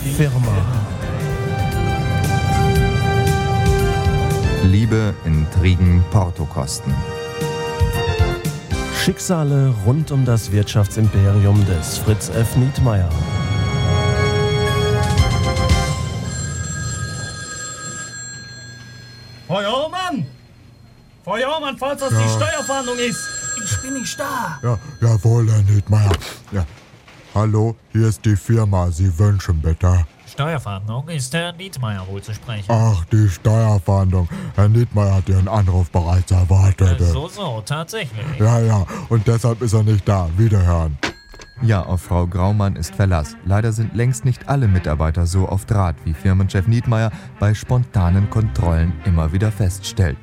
Firma. Liebe, Intrigen, Portokosten. Schicksale rund um das Wirtschaftsimperium des Fritz F. Nietmeyer. Frau Jormann, falls das die Steuerfahndung ist. Ich bin nicht da. Ja, jawohl, Herr Nietmeyer. Ja. Hallo, hier ist die Firma. Sie wünschen bitte. Steuerfahndung, ist Herr Nietmeyer wohl zu sprechen? Ach, die Steuerfahndung. Herr Nietmeyer hat Ihren Anruf bereits erwartet. So, tatsächlich. Ja, und deshalb ist er nicht da. Wiederhören. Ja, auf Frau Graumann ist Verlass. Leider sind längst nicht alle Mitarbeiter so auf Draht, wie Firmenchef Nietmeyer bei spontanen Kontrollen immer wieder feststellt.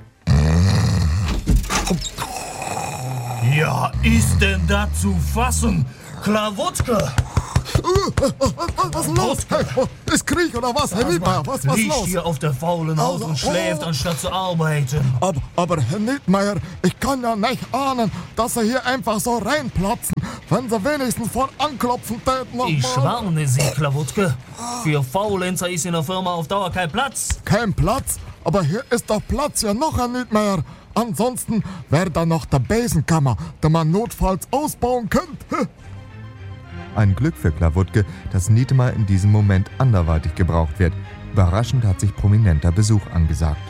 Ja, ist denn da zu fassen? Klawutke! Was ist los? Hey, ist Krieg oder was, Herr Nietmeyer? Was ist Liegt los? hier auf der faulen Haut und schläft, anstatt zu arbeiten. Aber Herr Nietmeyer, ich kann ja nicht ahnen, dass Sie hier einfach so reinplatzen, wenn Sie wenigstens vor Anklopfen täten. Ich warne Sie, Klawutke. Für Faulenzer ist in der Firma auf Dauer kein Platz. Kein Platz? Aber hier ist doch Platz ja noch, Herr Nietmeyer. Ansonsten wäre da noch der Besenkammer, den man notfalls ausbauen könnte. Ein Glück für Klawutke, dass Nietmeyer in diesem Moment anderweitig gebraucht wird. Überraschend hat sich prominenter Besuch angesagt.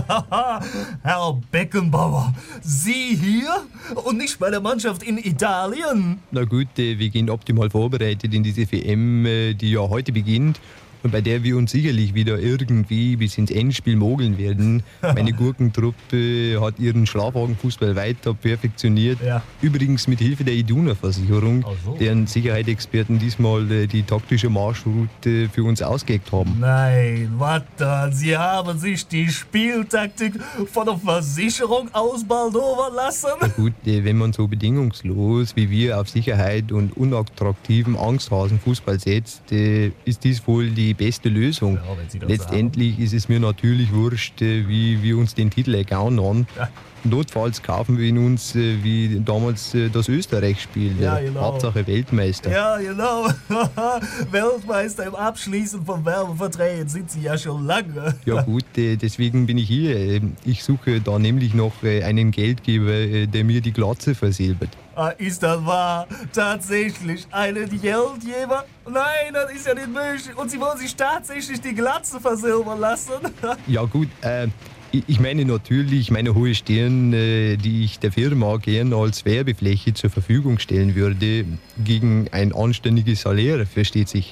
Herr Beckenbauer, Sie hier und nicht bei der Mannschaft in Italien? Na gut, wir gehen optimal vorbereitet in diese WM, die ja heute beginnt und bei der wir uns sicherlich wieder irgendwie bis ins Endspiel mogeln werden. Meine Gurkentruppe hat ihren Schlafwagenfußball weiter perfektioniert. Ja. Übrigens mit Hilfe der Iduna-Versicherung, deren Sicherheitsexperten diesmal die taktische Marschroute für uns ausgeheckt haben. Nein, warte, Sie haben sich die Spieltaktik von der Versicherung ausbaldowern lassen? Na gut, wenn man so bedingungslos wie wir auf Sicherheit und unattraktiven Angsthasenfußball setzt, ist dies wohl die beste Lösung. Ja, letztendlich ist es mir natürlich wurscht, wie wir uns den Titel ergaunern. Ja. Notfalls kaufen wir ihn uns wie damals das Österreich-Spiel. Ja, genau. Hauptsache Weltmeister. Ja, genau. Weltmeister im Abschließen von Werbeverträgen sind Sie ja schon lange. Ja gut, deswegen bin ich hier. Ich suche da nämlich noch einen Geldgeber, der mir die Glatze versilbert. Ist das wahr? Tatsächlich einen Geldgeber? Nein, das ist ja nicht möglich. Und Sie wollen sich tatsächlich die Glatze versilbern lassen? Ja gut, ich meine natürlich meine hohe Stirn, die ich der Firma gern als Werbefläche zur Verfügung stellen würde, gegen ein anständiges Salär, versteht sich.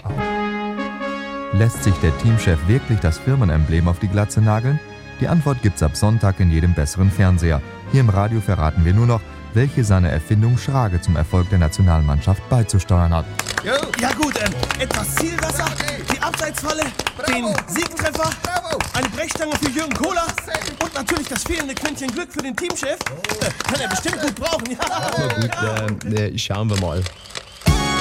Lässt sich der Teamchef wirklich das Firmenemblem auf die Glatze nageln? Die Antwort gibt's ab Sonntag in jedem besseren Fernseher. Hier im Radio verraten wir nur noch, welche seine Erfindung Schrage zum Erfolg der Nationalmannschaft beizusteuern hat. Ja gut, etwas Zielwasser, die Abseitsfalle, den Siegtreffer, eine Brechstange für Jürgen Kohler und natürlich das fehlende Quäntchen Glück für den Teamchef. Kann er bestimmt gut brauchen, ja. Na gut, schauen wir mal.